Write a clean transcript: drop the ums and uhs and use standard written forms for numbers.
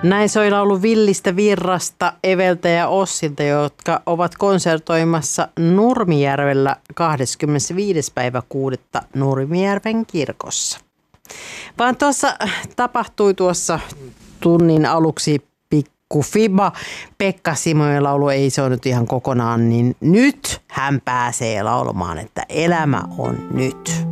Näin soi laulu Villistä Virrasta, Eveltä ja Ossilta, jotka ovat konsertoimassa Nurmijärvellä 25. päivä 6. Nurmijärven kirkossa. Vaan tapahtui tuossa tunnin aluksi pikku fiba. Pekka Simojen laulu ei soinut ihan kokonaan, niin nyt hän pääsee laulamaan, että elämä on nyt.